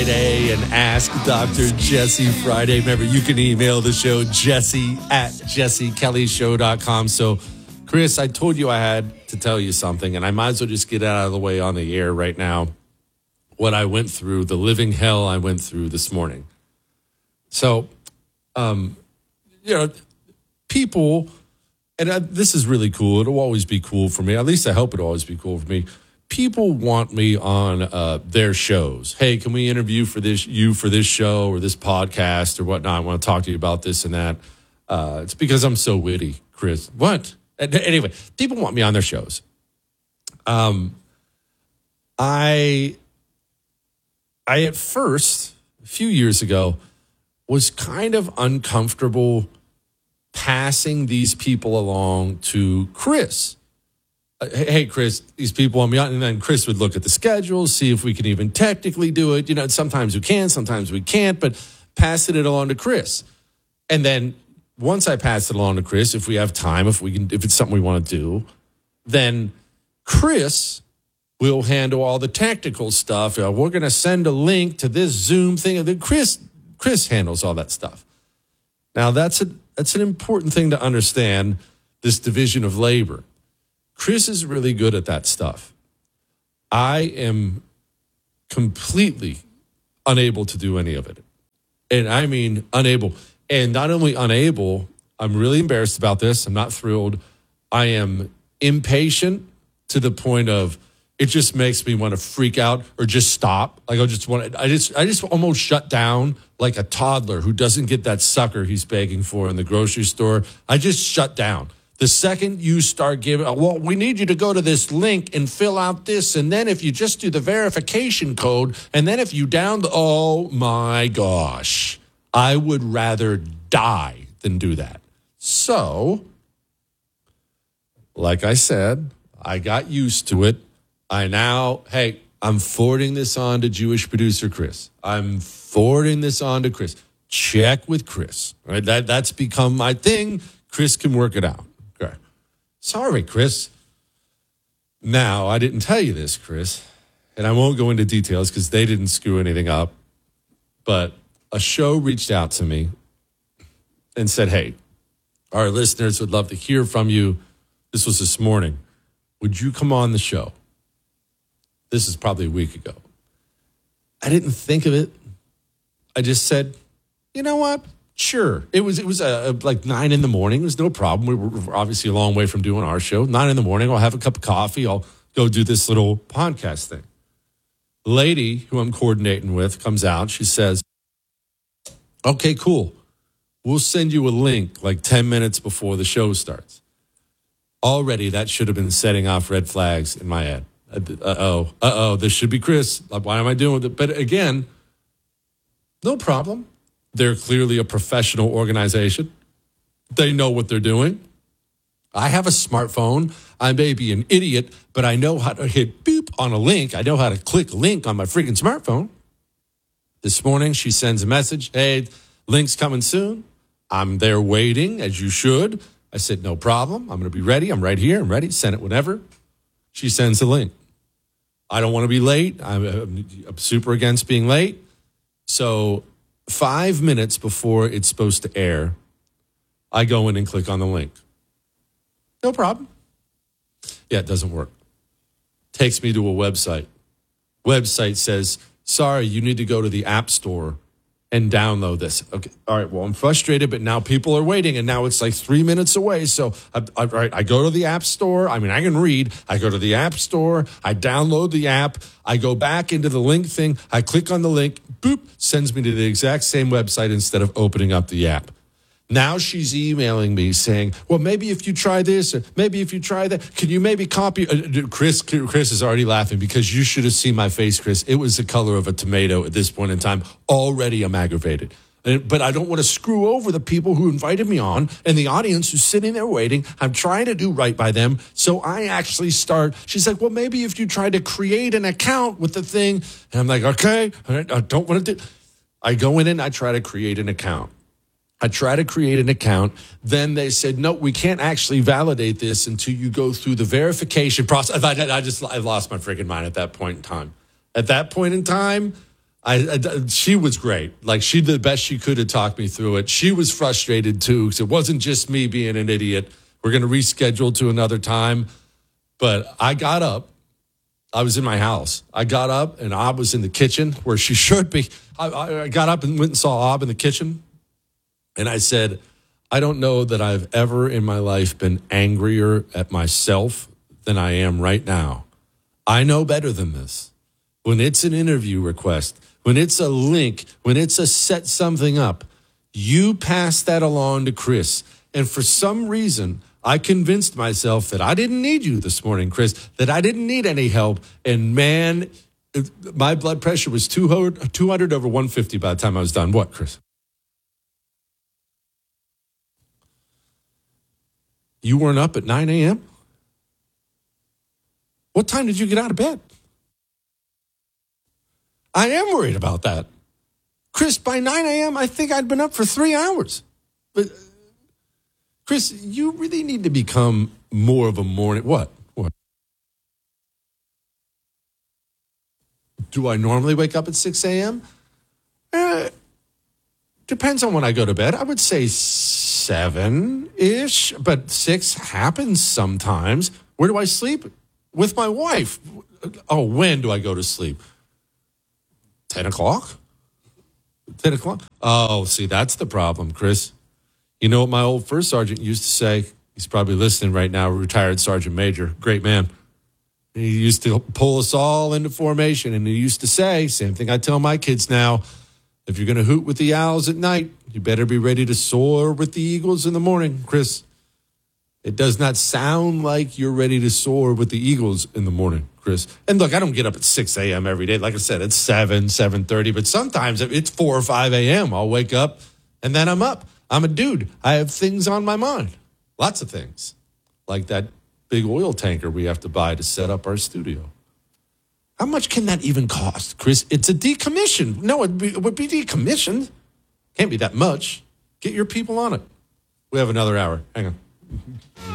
Friday and Ask Dr. Jesse Friday. Remember, you can email the show, jesse@jessekellyshow.com. So, Chris, I told you I had to tell you something, and I might as well just get it out of the way on the air right now. What I went through, the living hell I went through this morning. So, people, and this is really cool. It'll always be cool for me. At least I hope it'll always be cool for me. People want me on their shows. Hey, can we interview for this show or this podcast or whatnot? I want to talk to you about this and that. It's because I'm so witty, Chris. What? Anyway, people want me on their shows. I at first, a few years ago, was kind of uncomfortable passing these people along to Chris. Hey, Chris, these people want me on. And then Chris would look at the schedule, see if we can even technically do it. Sometimes we can, sometimes we can't, but passing it along to Chris. And then once I pass it along to Chris, if we have time, if it's something we want to do, then Chris will handle all the technical stuff. We're going to send a link to this Zoom thing. Chris handles all that stuff. Now, that's an important thing to understand, this division of labor. Chris is really good at that stuff. I am completely unable to do any of it. And I mean unable. And not only unable, I'm really embarrassed about this. I'm not thrilled. I am impatient to the point of it just makes me want to freak out or just stop. Like I just almost shut down like a toddler who doesn't get that sucker he's begging for in the grocery store. I just shut down. The second you start giving, we need you to go to this link and fill out this. And then if you just do the verification code, and then if you oh my gosh, I would rather die than do that. So, like I said, I got used to it. I'm forwarding this on to Jewish producer Chris. I'm forwarding this on to Chris. Check with Chris. Right? That's become my thing. Chris can work it out. Okay. Sorry, Chris. Now, I didn't tell you this, Chris, and I won't go into details because they didn't screw anything up, but a show reached out to me and said, hey, our listeners would love to hear from you. This was this morning. Would you come on the show? This is probably a week ago. I didn't think of it. I just said, you know what? Sure. It was like 9 a.m. It was no problem. We're obviously a long way from doing our show. 9 a.m. I'll have a cup of coffee. I'll go do this little podcast thing. The lady who I'm coordinating with comes out. She says, okay, cool. We'll send you a link like 10 minutes before the show starts. Already, that should have been setting off red flags in my head. This should be Chris. Why am I doing it? But again, no problem. They're clearly a professional organization. They know what they're doing. I have a smartphone. I may be an idiot, but I know how to hit beep on a link. I know how to click link on my freaking smartphone. This morning, she sends a message. Hey, link's coming soon. I'm there waiting, as you should. I said, no problem. I'm going to be ready. I'm right here. I'm ready. Send it whenever. She sends the link. I don't want to be late. I'm super against being late. So 5 minutes before it's supposed to air, I go in and click on the link. No problem. Yeah, it doesn't work. Takes me to a website. Website says, sorry, you need to go to the App Store and download this. Okay. All right. Well, I'm frustrated, but now people are waiting, and now it's like 3 minutes away. So, I go to the App Store. I mean, I can read. I go to the App Store. I download the app. I go back into the link thing. I click on the link. Boop. Sends me to the exact same website instead of opening up the app. Now she's emailing me saying, well, maybe if you try this or maybe if you try that, can you maybe copy? Chris is already laughing because you should have seen my face, Chris. It was the color of a tomato at this point in time. Already I'm aggravated. But I don't want to screw over the people who invited me on and the audience who's sitting there waiting. I'm trying to do right by them. So I actually start. She's like, well, maybe if you try to create an account with the thing. And I'm like, okay, I don't want to do. I go in and I try to create an account. Then they said, no, we can't actually validate this until you go through the verification process. I lost my freaking mind at that point in time. At that point in time, She was great. Like, she did the best she could to talk me through it. She was frustrated too, because it wasn't just me being an idiot. We're going to reschedule to another time. But I got up. I was in my house. I got up and Ob was in the kitchen where she should be. I got up and went and saw Ob in the kitchen. And I said, I don't know that I've ever in my life been angrier at myself than I am right now. I know better than this. When it's an interview request, when it's a link, when it's a set something up, you pass that along to Chris. And for some reason, I convinced myself that I didn't need you this morning, Chris, that I didn't need any help. And man, my blood pressure was 200 over 150 by the time I was done. What, Chris? You weren't up at 9 a.m.? What time did you get out of bed? I am worried about that. Chris, by 9 a.m., I think I'd been up for 3 hours. But, Chris, you really need to become more of a morning. What? Do I normally wake up at 6 a.m.? Depends on when I go to bed. I would say 7-ish, but 6 happens sometimes. Where do I sleep? With my wife. Oh, when do I go to sleep? 10 o'clock? 10 o'clock? Oh, see, that's the problem, Chris. You know what my old first sergeant used to say? He's probably listening right now, retired Sergeant Major. Great man. He used to pull us all into formation, and he used to say, same thing I tell my kids now, if you're going to hoot with the owls at night, you better be ready to soar with the eagles in the morning, Chris. It does not sound like you're ready to soar with the eagles in the morning, Chris. And look, I don't get up at 6 a.m. every day. Like I said, it's 7:30, but sometimes it's 4 or 5 a.m. I'll wake up, and then I'm up. I'm a dude. I have things on my mind. Lots of things. Like that big oil tanker we have to buy to set up our studio. How much can that even cost, Chris? It's a decommission. No, it would be decommissioned. Can't be that much. Get your people on it. We have another hour. Hang on.